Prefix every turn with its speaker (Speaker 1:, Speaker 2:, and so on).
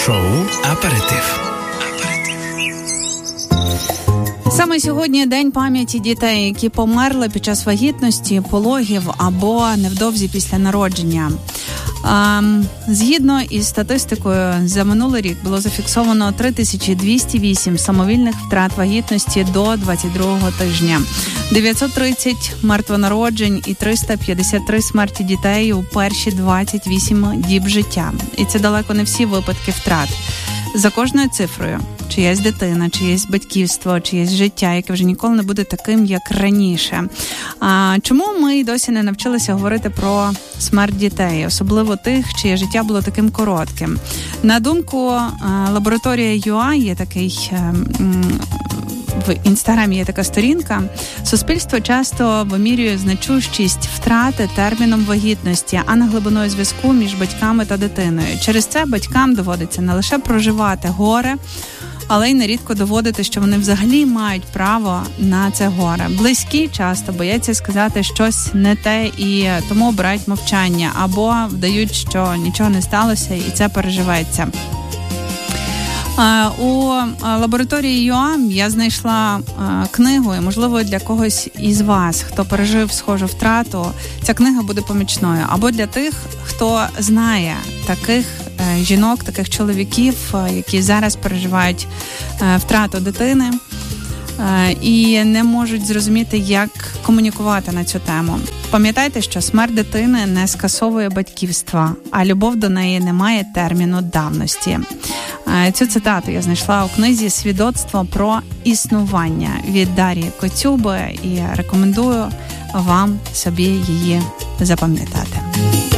Speaker 1: Шоу «Аперитив».
Speaker 2: Саме сьогодні День пам'яті дітей, які померли під час вагітності, пологів або невдовзі після народження. Згідно із статистикою, за минулий рік було зафіксовано 3208 самовільних втрат вагітності до 22-го тижня, 930 мертвонароджень і 353 смерті дітей у перші 28 діб життя. І це далеко не всі випадки втрат. За кожною цифрою чиясь дитина, чиєсь батьківство, чиєсь життя, яке вже ніколи не буде таким, як раніше. Чому ми досі не навчилися говорити про смерть дітей, особливо тих, чиє життя було таким коротким? На думку лабораторія ЮА, є такий в Інстаграмі є така сторінка, суспільство часто вимірює значущість втрати терміном вагітності, а не глибиною зв'язку між батьками та дитиною. Через це батькам доводиться не лише проживати горе, але й нерідко доводити, що вони взагалі мають право на це горе. Близькі часто бояться сказати щось не те і тому обирають мовчання, або вдають, що нічого не сталося і це переживеться. У лабораторії ЮА я знайшла книгу, і, можливо, для когось із вас, хто пережив схожу втрату, ця книга буде помічною. Або для тих, хто знає таких жінок, таких чоловіків, які зараз переживають втрату дитини і не можуть зрозуміти, як комунікувати на цю тему. Пам'ятайте, що смерть дитини не скасовує батьківства, а любов до неї не має терміну давності. Цю цитату я знайшла у книзі «Свідоцтво про існування» від Дар'ї Коцюби і рекомендую вам собі її запам'ятати.